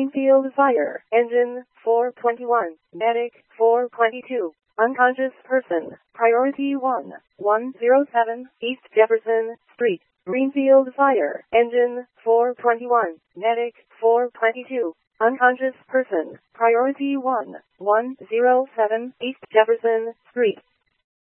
Greenfield Fire Engine 421, Medic 422. Unconscious person, priority 1, 107, East Jefferson Street, Greenfield Fire Engine 421, Medic 422. Unconscious person, priority 1, 107, East Jefferson Street.